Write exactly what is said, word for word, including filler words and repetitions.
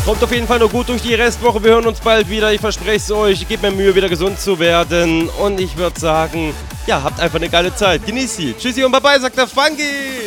Kommt auf jeden Fall nur gut durch die Restwoche. Wir hören uns bald wieder. Ich verspreche es euch. Ich gebe mir Mühe, wieder gesund zu werden. Und ich würde sagen, ja, habt einfach eine geile Zeit. Genießt sie. Tschüssi und Bye-bye, sagt der Funky.